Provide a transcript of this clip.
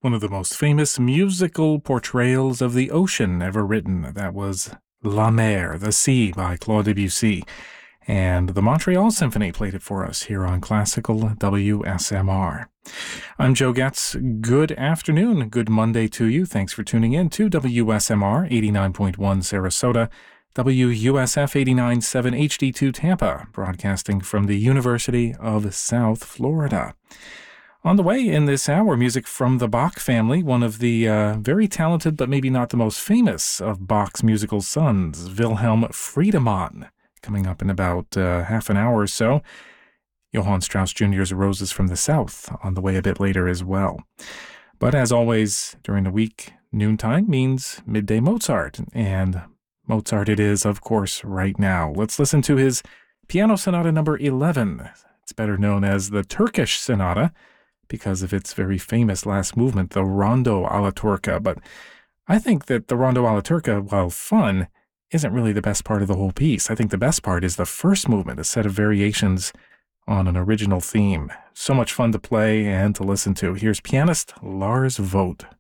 One of the most famous musical portrayals of the ocean ever written. That was La Mer, The Sea by Claude Debussy. And the Montreal Symphony played it for us here on Classical WSMR. I'm Joe Getz. Good afternoon. Good Monday to you. Thanks for tuning in to WSMR 89.1 Sarasota, WUSF 89.7 HD2 Tampa, broadcasting from the University of South Florida. On the way in this hour, music from the Bach family, one of the very talented but maybe not the most famous of Bach's musical sons, Wilhelm Friedemann, coming up in about half an hour or so. Johann Strauss Jr.'s Roses from the South on the way a bit later as well. But as always, during the week, noontime means midday Mozart, and Mozart it is, of course, right now. Let's listen to his Piano Sonata number 11. It's better known as the Turkish Sonata, because of its very famous last movement, the Rondo alla Turca. But I think that the Rondo alla Turca, while fun, isn't really the best part of the whole piece. I think the best part is the first movement, a set of variations on an original theme. So much fun to play and to listen to. Here's pianist Lars Vogt.